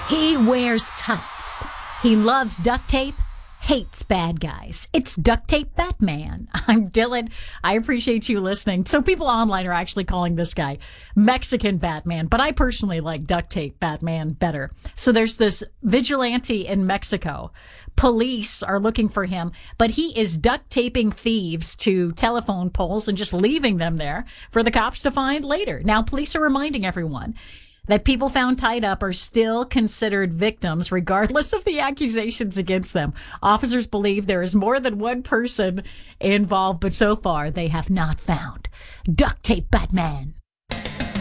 He wears tights. He loves duct tape, hates bad guys. It's Duct Tape Batman. I'm Dylan. I appreciate you listening. So people online are actually calling this guy Mexican Batman, but I personally like Duct Tape Batman better. So there's this vigilante in Mexico. Police are looking for him, but he is duct taping thieves to telephone poles and just leaving them there for the cops to find later. Now, police are reminding everyone that people found tied up are still considered victims regardless of the accusations against them. Officers believe there is more than one person involved, but so far they have not found Duct Tape Batman.